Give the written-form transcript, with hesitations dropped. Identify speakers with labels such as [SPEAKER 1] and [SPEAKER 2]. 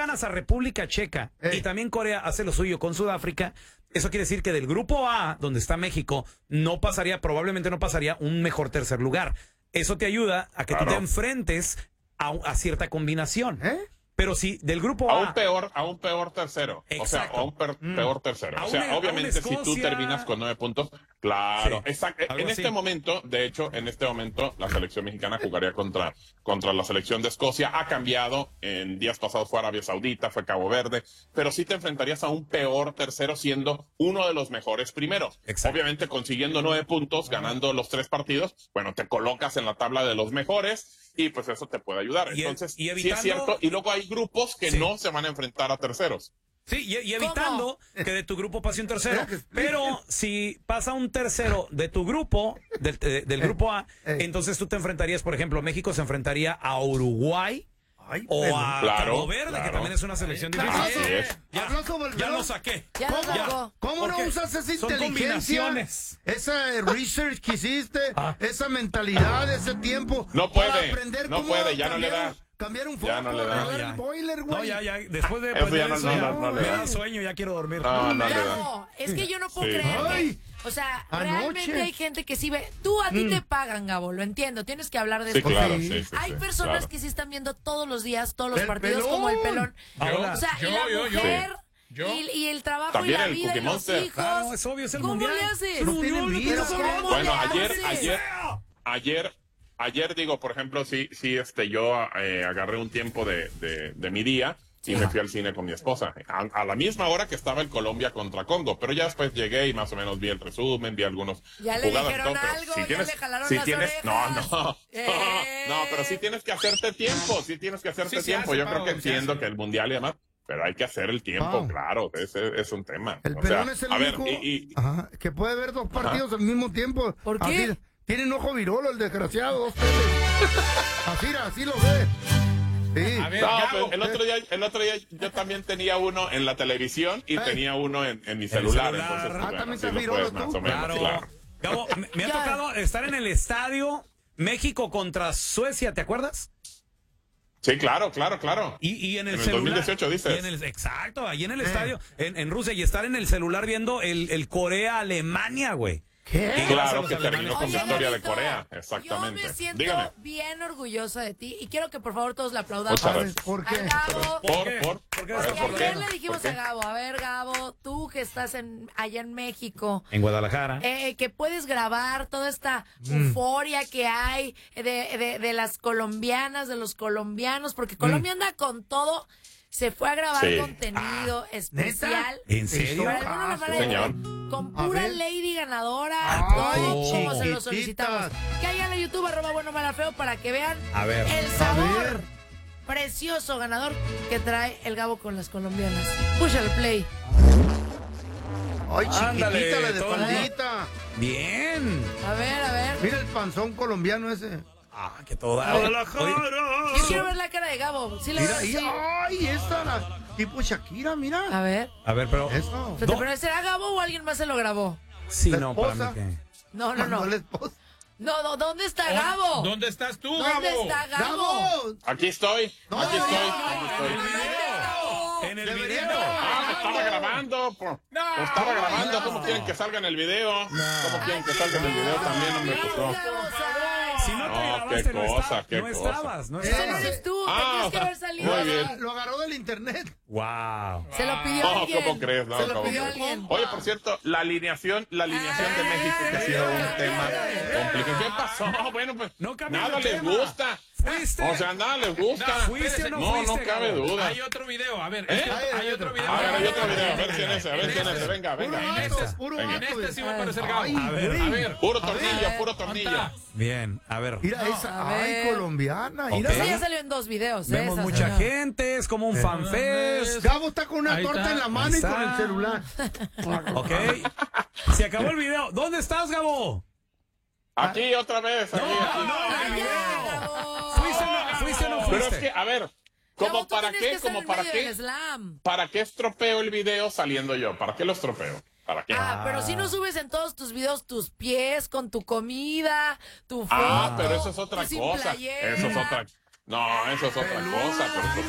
[SPEAKER 1] ganas a República Checa y también Corea hace lo suyo con Sudáfrica, eso quiere decir que del grupo A, donde está México, probablemente no pasaría un mejor tercer lugar. Eso te ayuda a que tú te enfrentes a cierta combinación. Pero si del grupo A...
[SPEAKER 2] A un peor tercero. Exacto. O sea, a un peor tercero. O sea, obviamente si tú terminas con 9 puntos, claro. Sí, exacto. En este momento, de hecho, la selección mexicana jugaría contra la selección de Escocia. Ha cambiado. En días pasados fue Arabia Saudita, fue Cabo Verde. Pero sí te enfrentarías a un peor tercero siendo uno de los mejores primeros. Exacto. Obviamente consiguiendo 9 puntos, ganando los 3 partidos, bueno, te colocas en la tabla de los mejores. Y pues eso te puede ayudar. Entonces, sí es cierto. Y luego hay grupos que no se van a enfrentar a terceros.
[SPEAKER 1] Sí, y evitando que de tu grupo pase un tercero. Pero si pasa un tercero de tu grupo, del grupo A, entonces tú te enfrentarías, por ejemplo, México se enfrentaría a Uruguay. O a Cabo Verde, que también es una selección difícil. Ya lo saqué.
[SPEAKER 3] ¿Cómo no usas esa inteligencia? Esa research que hiciste, esa mentalidad, ese tiempo.
[SPEAKER 2] No puede, ya no le da.
[SPEAKER 3] Cambiar un foco,
[SPEAKER 2] ya no le da.
[SPEAKER 3] El boiler, güey.
[SPEAKER 1] No, ya, después de aprender eso, me da sueño, ya quiero dormir.
[SPEAKER 4] No, es que yo no puedo creer. O sea, realmente hay gente que sí ve. A ti te pagan, Gabo, lo entiendo. Tienes que hablar de eso.
[SPEAKER 2] Claro,
[SPEAKER 4] hay personas que sí están viendo todos los días, todos los partidos, como el pelón. O sea, y la mujer. Y el trabajo
[SPEAKER 2] también
[SPEAKER 4] y la vida y los hijos.
[SPEAKER 1] Claro, es obvio, es el
[SPEAKER 4] ¿Cómo
[SPEAKER 1] mundial.
[SPEAKER 4] le haces?
[SPEAKER 3] No tiene vida.
[SPEAKER 2] Bueno, ayer digo, por ejemplo, yo agarré un tiempo de mi día y me fui al cine con mi esposa a la misma hora que estaba el Colombia contra Congo, pero ya después llegué y más o menos vi el resumen, vi algunos
[SPEAKER 4] ya le dijeron algo, ya le jalaron las orejas.
[SPEAKER 2] No, pero sí tienes que hacerte tiempo, yo creo que entiendo que el mundial y demás, pero hay que hacer el tiempo, claro, ese es un tema.
[SPEAKER 3] El pelón es el único que puede ver 2 partidos al mismo tiempo.
[SPEAKER 4] ¿Por qué?
[SPEAKER 3] Tiene un ojo virolo el desgraciado, así lo ve. Sí.
[SPEAKER 2] A ver, pues, el otro día yo también tenía uno en la televisión y tenía uno en mi celular. Entonces,
[SPEAKER 3] también te virolo tú.
[SPEAKER 2] Más o menos, claro.
[SPEAKER 1] Gabo, me ha tocado estar en el estadio México contra Suecia, ¿te acuerdas?
[SPEAKER 2] Sí, claro.
[SPEAKER 1] Y en el
[SPEAKER 2] celular, 2018 dices.
[SPEAKER 1] Exacto, ahí en el estadio, en Rusia, y estar en el celular viendo el Corea-Alemania, güey.
[SPEAKER 3] ¿Qué?
[SPEAKER 2] Claro que terminó con victoria de Corea, exactamente.
[SPEAKER 4] Yo me siento bien orgullosa de ti y quiero que por favor todos le aplaudamos.
[SPEAKER 3] ¿Por qué?
[SPEAKER 4] Porque ayer le dijimos a Gabo, a ver Gabo, tú que estás allá en México.
[SPEAKER 1] En Guadalajara.
[SPEAKER 4] Que puedes grabar toda esta euforia que hay de las colombianas, de los colombianos, porque Colombia anda con todo. Se fue a grabar contenido especial.
[SPEAKER 1] ¿Neta? ¿En serio?
[SPEAKER 2] Señor.
[SPEAKER 4] Con pura lady ganadora. Como se lo solicitamos. Que hayan en YouTube, @buenomalafeo, para que vean el sabor precioso ganador que trae el Gabo con las colombianas. Push el play.
[SPEAKER 3] Ay, chiquitita la de espaldita.
[SPEAKER 1] Bien.
[SPEAKER 4] A ver.
[SPEAKER 3] Mira el panzón colombiano ese.
[SPEAKER 1] Que toda.
[SPEAKER 4] Yo quiero ver la cara de Gabo. Sí,
[SPEAKER 3] mira, ay, esta tipo Shakira, mira.
[SPEAKER 4] A ver,
[SPEAKER 3] pero eso.
[SPEAKER 4] ¿Pero será Gabo o alguien más se lo grabó?
[SPEAKER 1] Sí,
[SPEAKER 3] ¿La
[SPEAKER 1] no,
[SPEAKER 3] esposa?
[SPEAKER 1] para mí que...
[SPEAKER 4] No.
[SPEAKER 3] La esposa.
[SPEAKER 4] No, ¿dónde está Gabo?
[SPEAKER 5] ¿Dónde estás tú, Gabo?
[SPEAKER 4] ¿Dónde está Gabo?
[SPEAKER 2] Aquí estoy.
[SPEAKER 1] En el video.
[SPEAKER 2] Me estaba grabando. Estaba grabando. ¿Cómo quieren que salga en el video? ¿Cómo quieren que salga en el video también? No me gustó.
[SPEAKER 1] Si no te grabaste, no estabas.
[SPEAKER 4] Ese eres tú, tenías que haber salido.
[SPEAKER 2] Muy bien.
[SPEAKER 3] Lo agarró del internet.
[SPEAKER 1] Wow.
[SPEAKER 4] Se lo pidió alguien.
[SPEAKER 2] ¿Cómo crees?
[SPEAKER 4] Se lo pidió alguien.
[SPEAKER 2] Oye, por cierto, la alineación de México, que ha sido un tema complicado. ¿Qué pasó? Bueno, pues nada les gusta. O sea, nada les gusta.
[SPEAKER 1] ¿Fuiste o no fuiste?
[SPEAKER 2] No cabe duda.
[SPEAKER 5] Hay otro video, a ver.
[SPEAKER 2] Hay otro video. Hay otro video. A ver quién es ese. Venga.
[SPEAKER 5] En este sí va a aparecer Gabo.
[SPEAKER 3] A ver.
[SPEAKER 2] Puro tornillo.
[SPEAKER 1] Bien, a ver.
[SPEAKER 3] Mira esa. Ay, colombiana.
[SPEAKER 4] Mira, ya salió en 2 videos.
[SPEAKER 1] Vemos mucha gente, es como un fanfest.
[SPEAKER 3] Gabo está con una torta en la mano y con el celular.
[SPEAKER 1] Ok. Se acabó el video. ¿Dónde estás, Gabo?
[SPEAKER 2] Aquí otra vez.
[SPEAKER 1] No, el video. ¿Fuiste o no fuiste?
[SPEAKER 2] Pero es que, a ver, ¿como para qué? ¿Para qué estropeo el video saliendo yo? ¿Para qué lo estropeo? ¿Para qué?
[SPEAKER 4] Pero si no subes en todos tus videos tus pies con tu comida, tu foto.
[SPEAKER 2] Pero eso es otra cosa. Eso es otra cosa. Pero